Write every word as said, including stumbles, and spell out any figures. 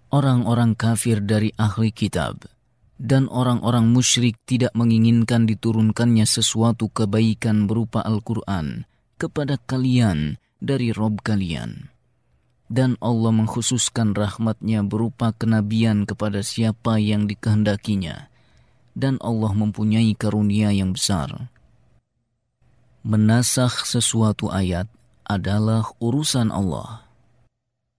orang-orang kafir dari ahli kitab dan orang-orang musyrik tidak menginginkan diturunkannya sesuatu kebaikan berupa Al-Quran kepada kalian dari Rob kalian. Dan Allah mengkhususkan rahmatnya berupa kenabian kepada siapa yang dikehendakinya. Dan Allah mempunyai karunia yang besar. Menasakh sesuatu ayat adalah urusan Allah.